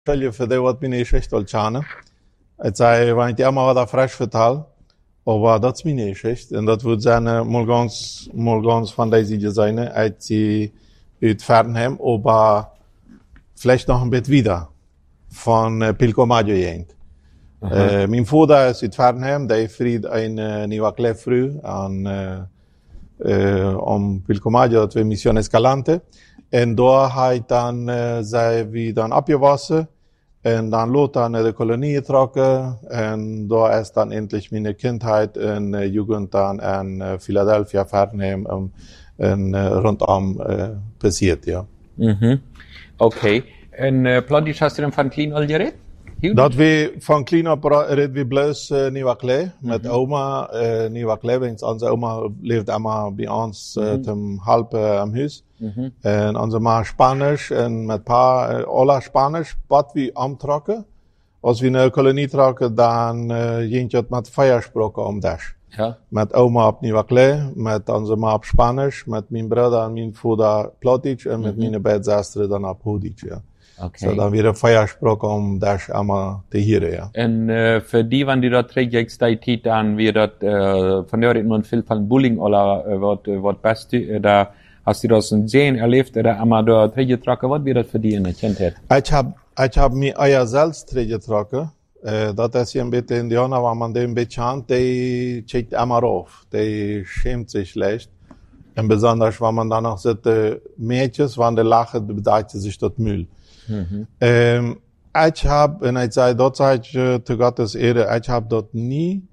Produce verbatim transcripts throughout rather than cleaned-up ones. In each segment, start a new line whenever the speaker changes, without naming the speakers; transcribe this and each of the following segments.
Följer för det wat min Geschichtolchane. Het zei want die allemaal wat fresh vertaal. Aber dat is mijn Geschicht. En dat wordt zijn morgens morgens van deze designen uit die uit Fernhem, aber vielleicht noch ein bisschen wieder von uh, Pilcomaggio jent. Uh, mijn vader is uit Fernhem, die vriend een uh, nieuwe klefru aan uh, uh, om Pilcomaggio dat we Mission Escalante. En daar hij dan uh, zij wie dan abgewassen en dan lot dan naar de kolonie getrokken en daar is dan endlich mijn kindheid en uh, jugend dan in uh, Philadelphia, Fernhem um, en uh, rondom uh, passiert, ja.
Mm-hmm. Oké. Okay. En uh, plotjes hast du dan van klein al gered?
Dat we van klein op red we bloos uh, Nieuwaklee met mm-hmm. oma uh, Nieuwaklee, want onze oma leefde allemaal bij ons uh, mm-hmm. ten halve am huis. Mm-hmm. En onze ma Spanisch en met pa uh, alle Spanisch, wat we amtrokken. Als we naar de kolonie trokken, dan uh, ging het met feiersproken om das.
Ja.
Met oma op Nieuwaklee, met onze ma op Spanisch, met mijn broer en mijn vader Plotic en met mm-hmm. mijn beedzusteren dan op Hudic, ja.
Okay.
So dan weer feiersproken om das allemaal te hieren, ja.
En uh, voor die van die dat traject tijd dan weer dat uh, van der in veel van bullying oder uh, wat uh, wat best uh, daar hast du das in zehn erlebt oder einmal da Trägertracke, was wir das für die in der Kindheit?
Ich hab, ich hab mir euer selbst Trägertracke. Äh, das ist ja ein bisschen Indianer, wenn man den bekannt, die checkt einmal auf. Die schämt sich schlecht. Und besonders, wenn man dann noch sieht, Mädchen, wenn die lachen, bedeutet sich das Müll. Mhm. Ähm, ich hab, und ich sage, dort sage ich, äh, zu Gottes Ehre, ich hab dort nie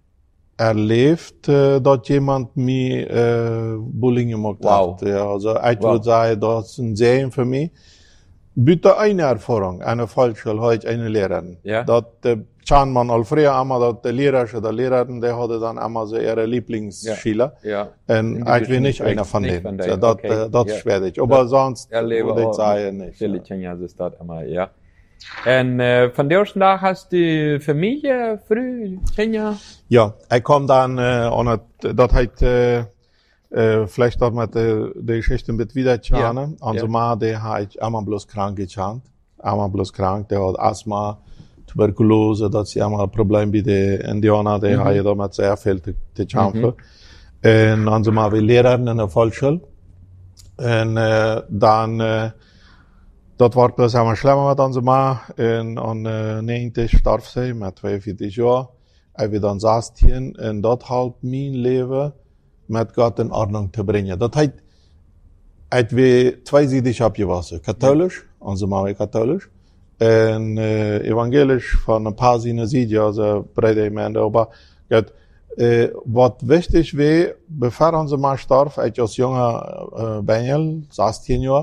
erlebt, äh, dass jemand mir äh, Bullying gemacht
wow.
hat. Ja, also ich
wow.
würde sagen, das ist ein Segen für mich. Bitte eine Erfahrung, eine Volksschule, heute eine Lehrerin.
Ja.
Das äh, kann man all früher einmal, dass der Lehrer oder Lehrerin, der hatte dann einmal so ihre Lieblingsschüler.
Ja.
Ja. Und ich bin nicht einer von denen. So, das okay. äh, das ja. ist schwierig. Aber das sonst würde ich sagen nicht.
Viele ja. ist das immer, ja. En uh, van de eerste dag hast du familie, früh, Kenia?
Ja, ik kom dan, uh, on het, dat heet, uh, uh, vielleicht dat met de, de Geschichte een beetje wieder tjane. Ja. Onze ja. ma, die had allemaal bloos krank getjant. Allemaal bloos krank, die had astma, tuberculose, dat is allemaal een probleem bij de Indianer, die mm-hmm. had je daar met zeer veel te, te tjampen. Mm-hmm. En onze ma, we leren in de volkschool. En uh, dan, uh, dat wordt dus helemaal schlimmer met onze ma. En aan uh, negentig starf ze met tweeënveertig jaar. En we dan zestien. En dat helpt mijn leven met God in ordnung te brengen. Dat heet, het we tweezijdig opgewassen. Katholisch, onze ma was katholisch. En uh, evangelisch van een paar zinnen zie je, also breide mensen. Maar God, uh, wat wichtig was, bevor onze ma starf, ik als jonge uh, benjel, zestien jaar.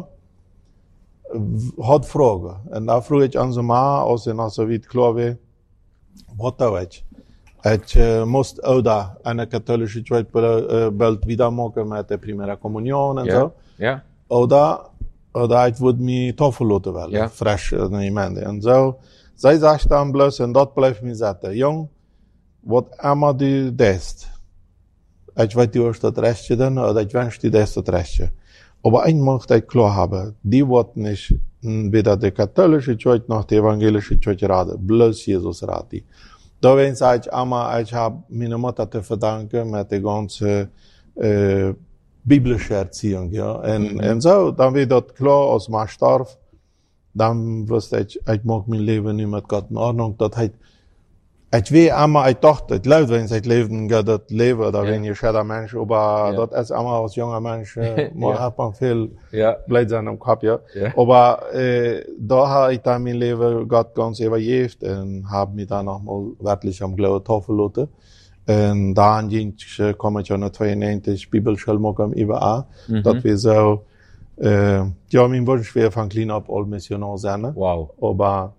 Had vragen. En dan vroeg ik aan zijn ma, als hij nog zoiets klaar was, wat dat weet. Ik uh, moest ook daar een katholische tweetbeeld wieder maken met de primaire communion en
yeah.
zo.
Ja.
Ook daar, ook daar, het wordt me tof laten wel.
Yeah.
Fresh in iemand. En zo, zij zegt dan bloos, en dat blijft me zetten. Jong, wat allemaal die deed. Ik weet die eerst het restje dan, of ik wens die deed het restje. Aber ein möchte ich klar haben, die wird nicht weder die katholische Kirche noch die evangelische Kirche raten, bloß Jesus raten. Da sage ich einmal, ich habe meine Mutter zu verdanken mit der ganzen äh, biblische Erziehung. Ja. Und, mhm. und so, dann wird das klar, als man starb, dann wusste ich, ich mag mein Leben nicht mit Gott in Ordnung. Das heißt, ich weiß einmal, ich dachte, ich glaube, wenn ich leben, geht das Leben, oder ja. wenn ich schäder Mensch, aber ja. das ist einmal als junger Mensch, äh, man ja. hat man viel
ja.
Blödsinn im Kopf, ja.
ja.
Aber, äh, da habe ich dann mein Leben Gott ganz übergeben und habe mich dann nochmal wirklich am Glauben taufen lassen. Und dann ging ich, komme ich an zweiundneunzig Bibelschule machen überall. Mhm. Das wir so, äh, ja, mein Wunsch wäre von klein ab all Missionar sein.
Wow.
Aber,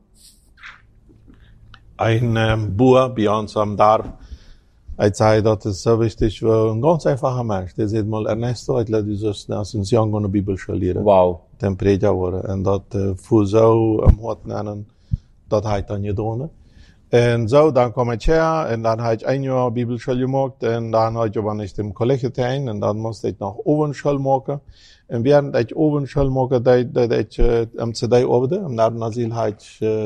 ein ähm, Bauer bei uns am Dorf, ich sage, das ist so wichtig, für ein ganz einfacher Mensch. Der sagt mal, Ernesto, ich lade dieses Asunción an der Bibelschule lernen.
Wow.
Den Prediger worden. Und das äh, für so am Hort nennen, das hat dann getan. En zo, dan kom ik her, en dan heb ik een jaar Bibelschule gemaakt, en dan heb ik aber nicht im College geteen, en dan moest ik nog Ovenschule maken. En während ik Ovenschule maakte, deed ik am C D arbeiten, am Narbenasiel heb ik